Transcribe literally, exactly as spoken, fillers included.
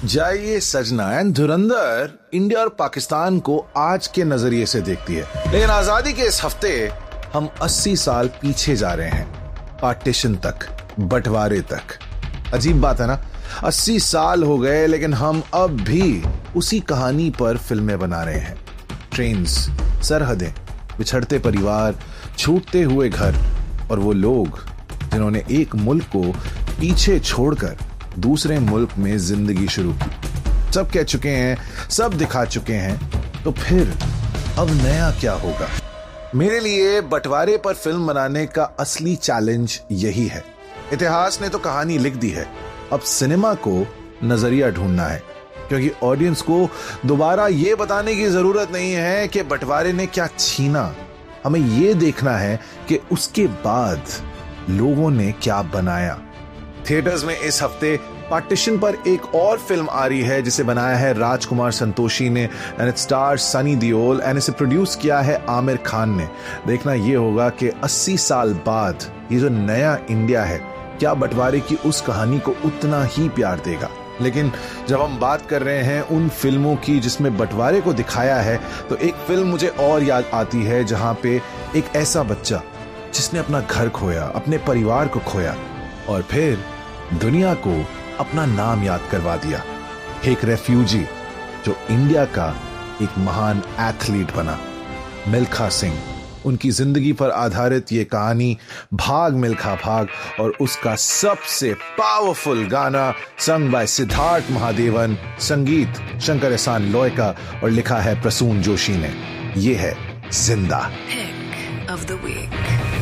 जाइए सजना and Dhurandhar India और पाकिस्तान को आज के नजरिए से देखती है, लेकिन आजादी के इस हफ्ते हम अस्सी साल पीछे जा रहे हैं, पार्टीशन तक, बंटवारे तक। अजीब बात है ना, अस्सी साल हो गए लेकिन हम अब भी उसी कहानी पर फिल्में बना रहे हैं। ट्रेन्स, सरहदें, बिछड़ते परिवार, छूटते हुए घर और वो लोग जिन्होंने एक मुल्क को पीछे छोड़कर दूसरे मुल्क में जिंदगी शुरू की। सब कह चुके हैं, सब दिखा चुके हैं, तो फिर अब नया क्या होगा? मेरे लिए बंटवारे पर फिल्म बनाने का असली चैलेंज यही है। इतिहास ने तो कहानी लिख दी है, अब सिनेमा को नजरिया ढूंढना है, क्योंकि ऑडियंस को दोबारा यह बताने की जरूरत नहीं है कि बंटवारे ने क्या छीना। हमें यह देखना है कि उसके बाद लोगों ने क्या बनाया। थिएटर्स में इस हफ्ते पार्टीशन पर एक और फिल्म आ रही है जिसे बनाया है राजकुमार संतोषी ने and it stars Sunny Deol and इसे प्रोड्यूस किया है आमिर खान ने। देखना यह होगा कि अस्सी साल बाद ये जो नया इंडिया है क्या बंटवारे की उस कहानी को उतना ही प्यार देगा। लेकिन जब हम बात कर रहे हैं उन फिल्मों की जिसमें बंटवारे को दिखाया है, तो एक फिल्म मुझे और याद आती है जहां पे एक ऐसा बच्चा जिसने अपना घर खोया, अपने परिवार को खोया और फिर दुनिया को अपना नाम याद करवा दिया। एक रेफ्यूजी जो इंडिया का एक महान एथलीट बना, मिल्खा सिंह। उनकी जिंदगी पर आधारित ये कहानी भाग मिल्खा भाग, और उसका सबसे पावरफुल गाना संग बाय सिद्धार्थ महादेवन, संगीत शंकर एहसान लॉय का और लिखा है प्रसून जोशी ने। ये है जिंदा। Pick of the week.